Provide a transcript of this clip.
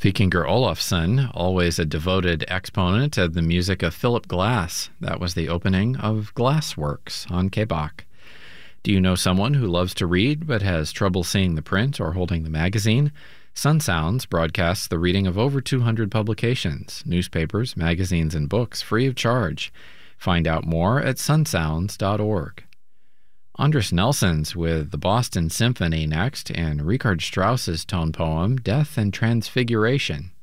Vikingur Olafsson, always a devoted exponent of the music of Philip Glass. That was the opening of Glassworks on Kbach. Do you know someone who loves to read but has trouble seeing the print or holding the magazine? Sun Sounds broadcasts the reading of over 200 publications, newspapers, magazines, and books free of charge. Find out more at sunsounds.org. Andris Nelson's with the Boston Symphony next, and Richard Strauss's tone poem, Death and Transfiguration.